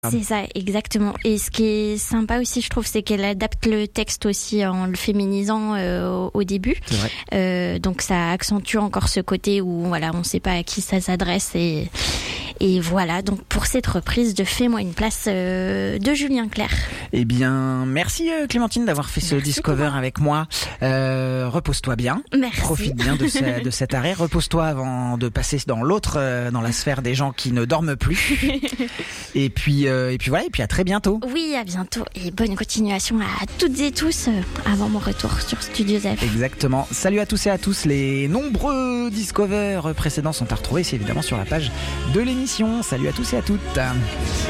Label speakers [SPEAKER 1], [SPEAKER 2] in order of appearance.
[SPEAKER 1] C'est ça, exactement. Et ce qui est sympa aussi, je trouve, c'est qu'elle adapte le texte aussi en le féminisant au début.
[SPEAKER 2] C'est vrai.
[SPEAKER 1] Donc ça accentue encore ce côté où voilà, on ne sait pas à qui ça s'adresse et voilà. Donc pour cette reprise de Fais-moi une place de Julien Clerc.
[SPEAKER 2] Eh bien, merci Clémentine d'avoir fait ce Discover avec moi. Repose-toi bien.
[SPEAKER 1] Merci.
[SPEAKER 2] Profite bien de cet arrêt. Repose-toi avant de passer dans l'autre, dans la sphère des gens qui ne dorment plus. Et puis voilà. Et puis à très bientôt.
[SPEAKER 1] Oui, à bientôt et bonne continuation à toutes et tous avant mon retour sur Studio Zef.
[SPEAKER 2] Exactement. Salut à tous et à tous. Les nombreux Discover précédents sont à retrouver, c'est évidemment sur la page de l'émission. Salut à tous et à toutes.